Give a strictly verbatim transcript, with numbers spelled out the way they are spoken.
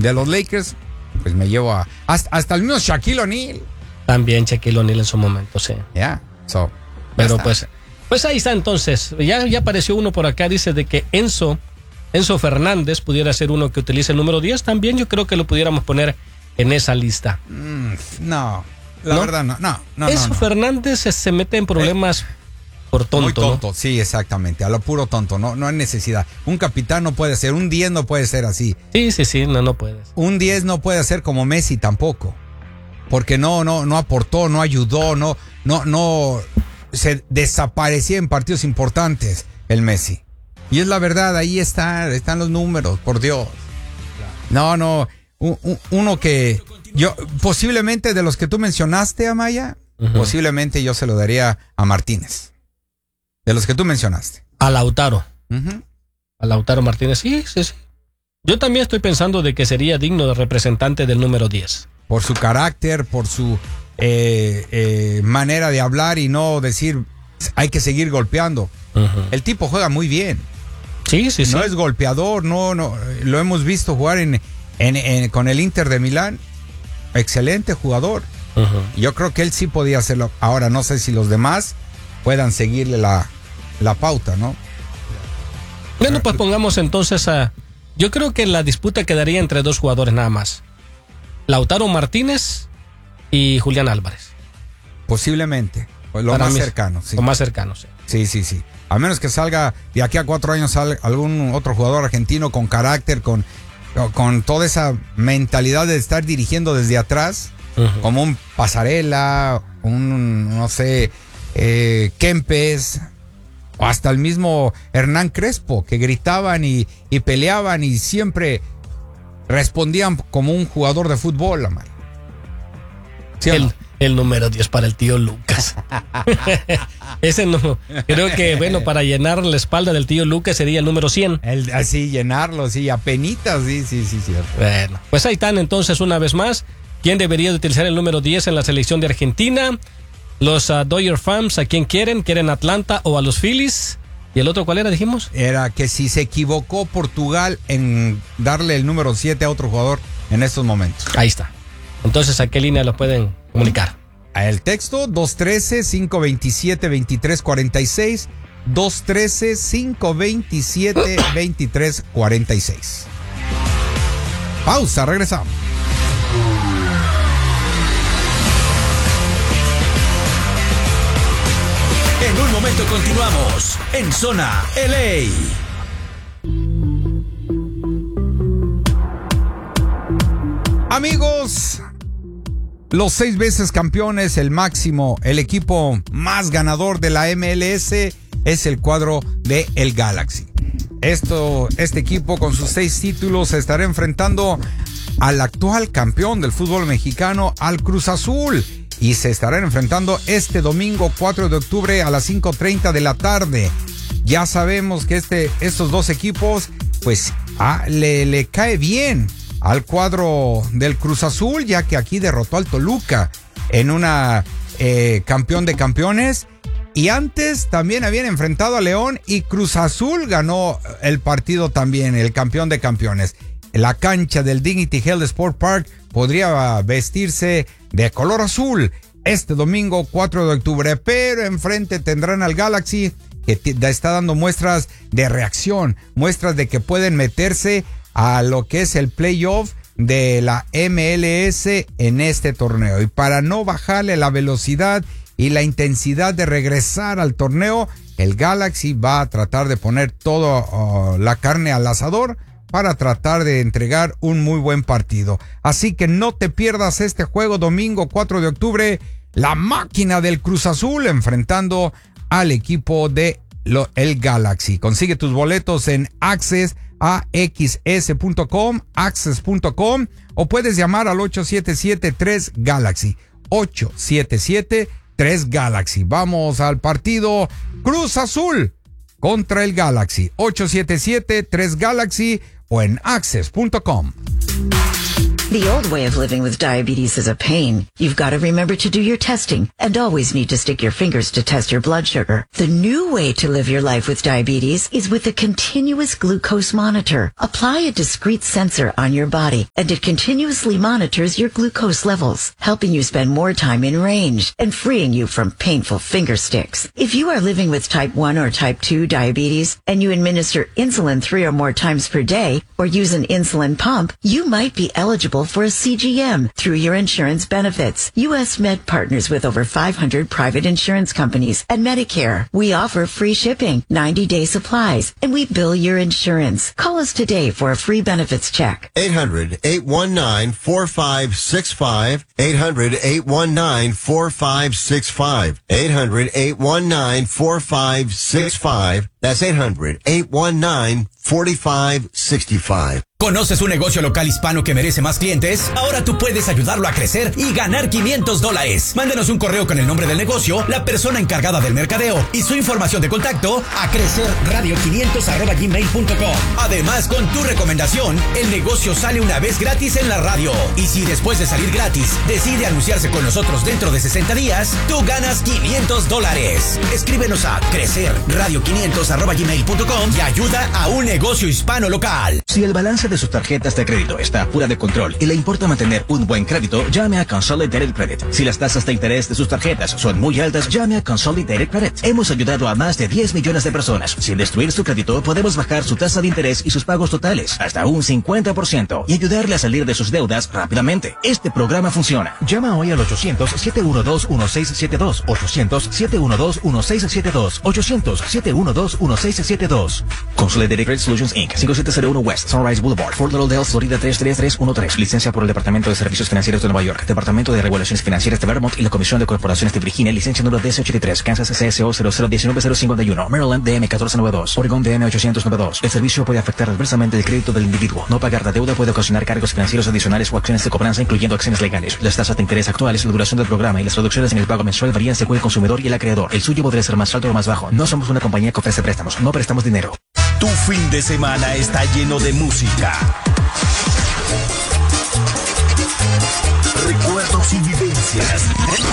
de los Lakers, pues me llevo a... Hasta, hasta el mismo Shaquille O'Neal. También Shaquille O'Neal en su momento, sí. Ya, yeah, so, pero pues, pues ahí está entonces. Ya, ya apareció uno por acá, dice de que Enzo, Enzo Fernández pudiera ser uno que utilice el número diez. También yo creo que lo pudiéramos poner en esa lista. Mm, no, la ¿No? verdad no, no, no. Enzo no, no. Fernández se, se mete en problemas... Eh. Por tonto, Muy tonto, ¿no? Sí, exactamente, a lo puro tonto, no, no hay necesidad. Un capitán no puede ser, un diez no puede ser así. Sí, sí, sí, no, no puedes. Un diez no puede ser como Messi tampoco, porque no, no, no aportó, no ayudó, no, no, no, se desaparecía en partidos importantes el Messi. Y es la verdad, ahí está, están los números, por Dios. No, no, un, un, uno que yo, posiblemente de los que tú mencionaste, Amaya, uh-huh. posiblemente yo se lo daría a Martínez. De los que tú mencionaste. A Lautaro. Uh-huh. A Lautaro Martínez. Sí, sí, sí. Yo también estoy pensando de que sería digno de representante del número diez. Por su carácter, por su eh, eh, manera de hablar y no decir hay que seguir golpeando. Uh-huh. El tipo juega muy bien. Sí, sí, sí. No es golpeador, no, no. Lo hemos visto jugar en, en, en con el Inter de Milán. Excelente jugador. Uh-huh. Yo creo que él sí podía hacerlo. Ahora no sé si los demás puedan seguirle la, la pauta, ¿no? Bueno, pues pongamos entonces a... Yo creo que la disputa quedaría entre dos jugadores nada más. Lautaro Martínez y Julián Álvarez. Posiblemente. Pues lo Para más mí, cercano, sí. Lo más cercano, sí. Sí, sí, sí. A menos que salga de aquí a cuatro años salga algún otro jugador argentino con carácter, con, con toda esa mentalidad de estar dirigiendo desde atrás, uh-huh. como un Pasarela, un, no sé... Eh, Kempes o hasta el mismo Hernán Crespo, que gritaban y, y peleaban y siempre respondían como un jugador de fútbol. ¿Sí el, no? el número diez para el tío Lucas. Ese no, creo que bueno, para llenar la espalda del tío Lucas sería el número cien. El, así llenarlo, sí, apenitas, sí, sí, sí, cierto. Bueno, pues ahí están entonces una vez más. ¿Quién debería de utilizar el número diez en la selección de Argentina? Los uh, Dodger fans, ¿a quién quieren? ¿Quieren Atlanta o a los Phillies? ¿Y el otro cuál era, dijimos? Era que si se equivocó Portugal en darle el número siete a otro jugador en estos momentos. Ahí está. Entonces, ¿a qué línea lo pueden comunicar? El texto dos uno tres, cinco dos siete, dos tres cuatro seis, dos uno tres, cinco dos siete, dos tres cuatro seis. Pausa, regresamos. En un momento continuamos en Zona L A. Amigos, los seis veces campeones, el máximo, el equipo más ganador de la M L S es el cuadro de el Galaxy. Esto, este equipo con sus seis títulos se estará enfrentando al actual campeón del fútbol mexicano, al Cruz Azul. Y se estarán enfrentando este domingo cuatro de octubre a las cinco treinta de la tarde. Ya sabemos que este, estos dos equipos, pues, ah, le, le cae bien al cuadro del Cruz Azul, ya que aquí derrotó al Toluca en una eh, campeón de campeones. Y antes también habían enfrentado a León y Cruz Azul ganó el partido también, el campeón de campeones. La cancha del Dignity Health Sport Park podría vestirse de color azul este domingo cuatro de octubre, pero enfrente tendrán al Galaxy, que t- está dando muestras de reacción, muestras de que pueden meterse a lo que es el playoff de la M L S en este torneo. Y para no bajarle la velocidad y la intensidad de regresar al torneo, el Galaxy va a tratar de poner toda uh, la carne al asador para tratar de entregar un muy buen partido. Así que no te pierdas este juego domingo cuatro de octubre, la máquina del Cruz Azul enfrentando al equipo de lo, el Galaxy. Consigue tus boletos en access a x s punto com, access punto com, o puedes llamar al ocho siete siete tres Galaxy, ocho siete siete tres Galaxy. Vamos al partido Cruz Azul contra el Galaxy, ocho siete siete tres Galaxy o en access punto com. The old way of living with diabetes is a pain. You've got to remember to do your testing and always need to stick your fingers to test your blood sugar. The new way to live your life with diabetes is with a continuous glucose monitor. Apply a discrete sensor on your body and it continuously monitors your glucose levels, helping you spend more time in range and freeing you from painful finger sticks. If you are living with type one or type two diabetes and you administer insulin three or more times per day or use an insulin pump, you might be eligible for a C G M through your insurance benefits. U S Med partners with over five hundred private insurance companies and Medicare. We offer free shipping, ninety day supplies, and we bill your insurance. Call us today for a free benefits check. eight hundred, eight one nine, four five six five. eight hundred, eight one nine, four five six five. eight hundred, eight one nine, four five six five. That's eight hundred, eight one nine, four five six five. ¿Conoces un negocio local hispano que merece más clientes? Ahora tú puedes ayudarlo a crecer y ganar quinientos dólares. Mándenos un correo con el nombre del negocio, la persona encargada del mercadeo y su información de contacto a crecerradio quinientos arroba gmail punto com. Además, con tu recomendación, el negocio sale una vez gratis en la radio. Y si después de salir gratis decide anunciarse con nosotros dentro de sesenta días, tú ganas quinientos dólares. Escríbenos a crecerradio quinientos arroba gmail punto com y ayuda a un negocio hispano local. Si el balance de sus tarjetas de crédito está fuera de control y le importa mantener un buen crédito, llame a Consolidated Credit. Si las tasas de interés de sus tarjetas son muy altas, llame a Consolidated Credit. Hemos ayudado a más de diez millones de personas. Sin destruir su crédito, podemos bajar su tasa de interés y sus pagos totales hasta un cincuenta por ciento y ayudarle a salir de sus deudas rápidamente. Este programa funciona. Llama hoy al ochocientos, siete uno dos, uno seis siete dos, ochocientos, siete uno dos, uno seis siete dos, ochocientos, siete uno dos, uno seis siete dos. Consolidated Credit Solutions Incorporated. cinco siete cero uno West Sunrise Boulevard, Fort Lauderdale, Florida tres tres tres uno tres. Licencia por el Departamento de Servicios Financieros de Nueva York, Departamento de Regulaciones Financieras de Vermont y la Comisión de Corporaciones de Virginia. Licencia número D S ochenta y tres. Kansas C S O cero cero uno nueve cero cinco uno. Maryland D M catorce noventa y dos. Oregon D M ochocientos noventa y dos. El servicio puede afectar adversamente el crédito del individuo. No pagar la deuda puede ocasionar cargos financieros adicionales o acciones de cobranza, incluyendo acciones legales. Las tasas de interés actuales, la duración del programa y las reducciones en el pago mensual varían según el consumidor y el acreedor. El suyo podría ser más alto o más bajo. No somos una compañía que ofrece préstamos. No prestamos dinero. Tu fin de semana está lleno de música, recuerdos y vivencias.